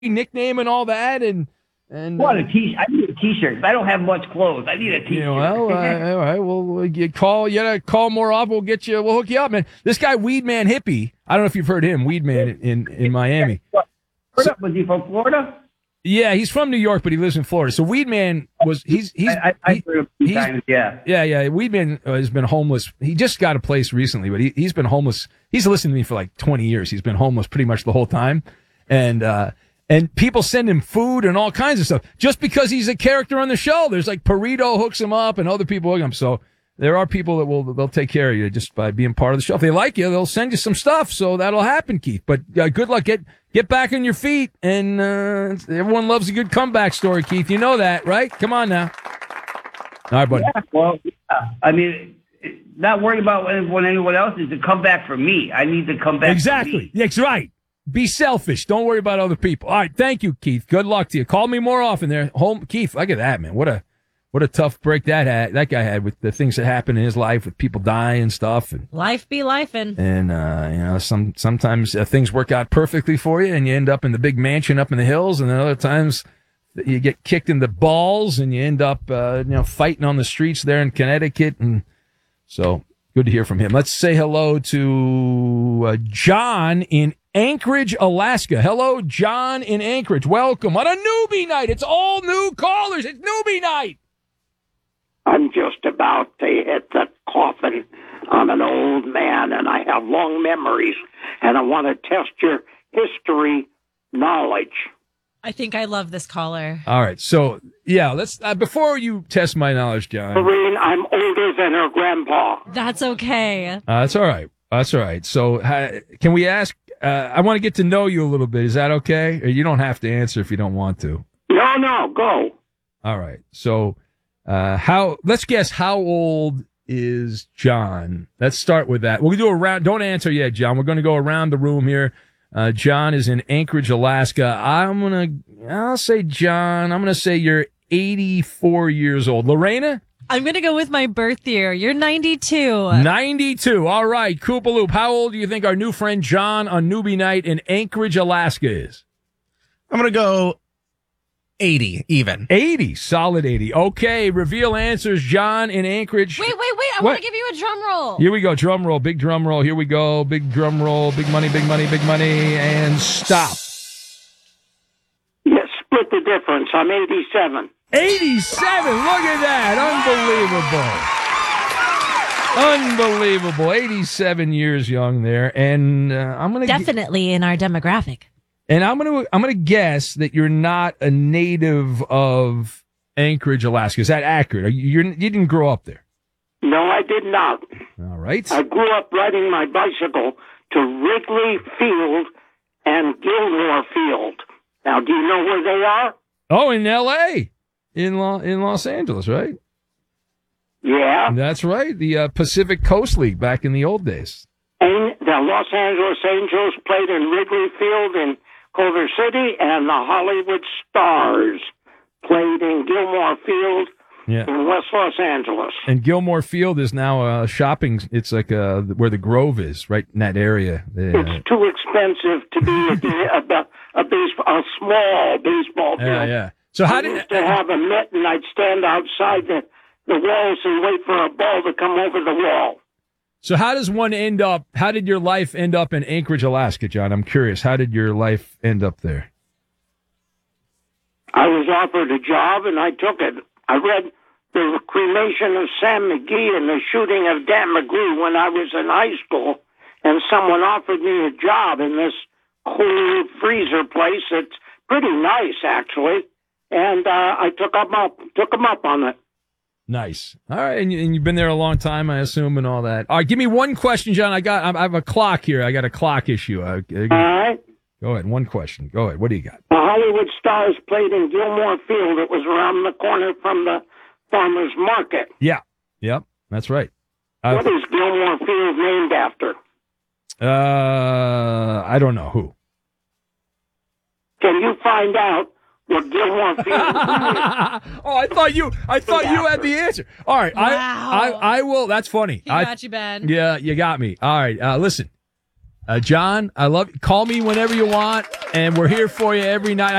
nickname and all that, and What a t-shirt! I need a t-shirt. I don't have much clothes. I need a t-shirt. All right. Well, you gotta call more often. We'll hook you up, man. This guy, Weedman Hippie. I don't know if you've heard him, Weedman in Miami. Was he from Florida? Yeah, he's from New York, but he lives in Florida. So Weedman I've heard him a few times, yeah. Yeah. Weedman has been homeless. He just got a place recently, but he's been homeless. He's listened to me for like 20 years. He's been homeless pretty much the whole time. And people send him food and all kinds of stuff just because he's a character on the show. There's like Perito hooks him up and other people hook him. So there are people that they'll take care of you just by being part of the show. If they like you, they'll send you some stuff. So that'll happen, Keith. But good luck. Get back on your feet. And everyone loves a good comeback story, Keith. You know that, right? Come on now. All right, buddy. Yeah, well, I mean, not worried about when anyone else is to come back for me. I need to come back exactly. for me. That's right. Be selfish. Don't worry about other people. All right. Thank you, Keith. Good luck to you. Call me more often there. Keith, look at that, man. What a tough break that guy had with the things that happen in his life with people dying and stuff. And life be lifing. And, sometimes things work out perfectly for you and you end up in the big mansion up in the hills. And then other times you get kicked in the balls and you end up, fighting on the streets there in Connecticut. And so good to hear from him. Let's say hello to John in Anchorage, Alaska. Hello, John in Anchorage. Welcome on a newbie night. It's all new callers. It's newbie night. I'm just about to hit the coffin. I'm an old man, and I have long memories, and I want to test your history knowledge. I think I love this caller. All right. So, yeah, let's before you test my knowledge, John. Maureen, I'm older than her grandpa. That's okay. That's all right. That's all right. So, can we ask? I want to get to know you a little bit. Is that okay? Or you don't have to answer if you don't want to. No, go. All right. So, let's guess how old is John? Let's start with that. We'll do a round. Don't answer yet, John. We're going to go around the room here. John is in Anchorage, Alaska. I'll say John. I'm going to say you're 84 years old. Lorena? I'm going to go with my birth year. You're 92. 92. All right. Koopaloop. How old do you think our new friend John on Newbie Night in Anchorage, Alaska is? I'm going to go 80 even. 80. Solid 80. Okay. Reveal answers. John in Anchorage. Wait. I want to give you a drum roll. Here we go. Drum roll. Big drum roll. Here we go. Big drum roll. Big money, big money, big money. And stop. Yes, split the difference. I'm 87. 87. Look at that. Unbelievable. 87 years young there. And I'm going to definitely in our demographic. And I'm going to guess that you're not a native of Anchorage, Alaska. Is that accurate? You didn't grow up there. No, I did not. All right. I grew up riding my bicycle to Wrigley Field and Gilmore Field. Now, do you know where they are? Oh, in L.A., in Los Angeles, right? Yeah. That's right. The Pacific Coast League back in the old days. And the Los Angeles Angels played in Wrigley Field in Culver City, and the Hollywood Stars played in Gilmore Field in West Los Angeles. And Gilmore Field is now shopping. It's like where the Grove is, right in that area. It's too expensive to be a small baseball field. Yeah. So how I used to have a mitt, and I'd stand outside the walls and wait for a ball to come over the wall. So how did your life end up in Anchorage, Alaska, John? I'm curious. How did your life end up there? I was offered a job, and I took it. I read the cremation of Sam McGee and the shooting of Dan McGrew when I was in high school, and someone offered me a job in this cool freezer place. It's pretty nice, actually, and I took them up on it. Nice. All right, and you've been there a long time, I assume, and all that. All right, give me one question, John. I have a clock here. I got a clock issue. All right. Go ahead. One question. Go ahead. What do you got? The Hollywood Stars played in Gilmore Field. It was around the corner from the farmer's market. Yeah. Yep. That's right. What is Gilmore Field named after? I don't know. Who? Can you find out what Gilmore Field is? Oh, I thought you had the answer. All right. Wow. I will. That's funny. He got you, Ben. Yeah, you got me. All right. Listen. John, I love you. Call me whenever you want, and we're here for you every night.